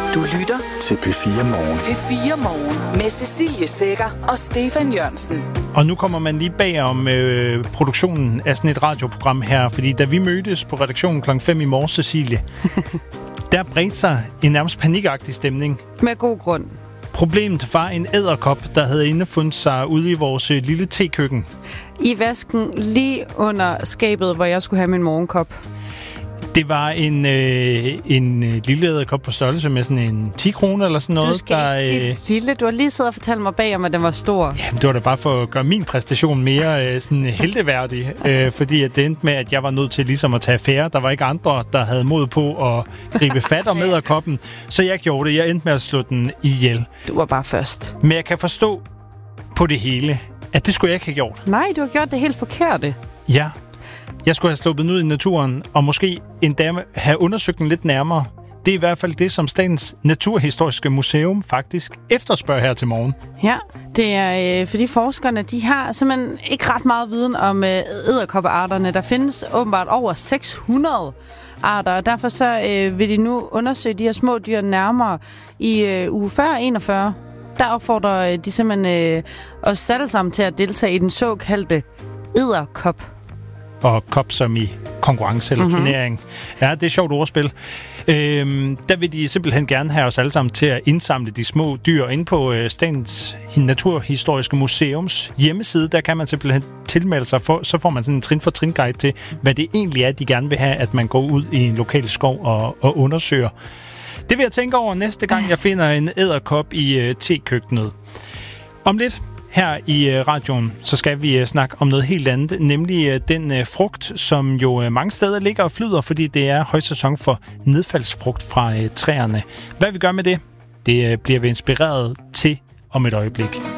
Du lytter til P4 Morgen. P4 Morgen med Cecilie Sækker og Stefan Jørgensen. Og nu kommer man lige bag om produktionen af sådan et radioprogram her, fordi da vi mødtes på redaktionen kl. 5 i morges, Cecilie, der bredte sig en nærmest panikagtig stemning. Med god grund. Problemet var en edderkop, der havde indefundet sig ude i vores lille tekøkken. I vasken lige under skabet, hvor jeg skulle have min morgenkop. Det var en lille edderkop på størrelse med sådan en 10 kroner eller sådan noget. Du skal ikke sige lille. Du har lige siddet og fortalt mig bag om, at den var stor. Ja, det var da bare for at gøre min præstation mere sådan helteværdig. Fordi at det endte med, at jeg var nødt til ligesom at tage affære. Der var ikke andre, der havde mod på at gribe fat om edderkoppen. Så jeg gjorde det. Jeg endte med at slå den ihjel. Du var bare først. Men jeg kan forstå på det hele, at det skulle jeg ikke have gjort. Nej, du har gjort det helt forkerte. Ja. Jeg skulle have sluppet den ud i naturen, og måske endda have undersøgt den lidt nærmere. Det er i hvert fald det, som Statens Naturhistoriske Museum faktisk efterspørger her til morgen. Ja, det er fordi forskerne, de har simpelthen ikke ret meget viden om edderkoppearterne. Der findes åbenbart over 600 arter, og derfor så vil de nu undersøge de her små dyr nærmere i uge 40-41. Der opfordrer de simpelthen os alle sammen til at deltage i den såkaldte edderkop. Og kop som i konkurrence eller turnering. Ja, det er sjovt ordspil. Der vil de simpelthen gerne have os alle sammen til at indsamle de små dyr inde på Statens Naturhistoriske Museums hjemmeside. Der kan man simpelthen tilmelde sig, så får man sådan en trin-for-trin guide til, hvad det egentlig er, de gerne vil have, at man går ud i en lokal skov og undersøger. Det vil jeg tænke over næste gang, jeg finder en edderkop i tekøkkenet. Om lidt her i radioen, så skal vi snakke om noget helt andet, nemlig den frugt, som jo mange steder ligger og flyder, fordi det er højsæson for nedfaldsfrugt fra træerne. Hvad vi gør med det, det bliver vi inspireret til om et øjeblik.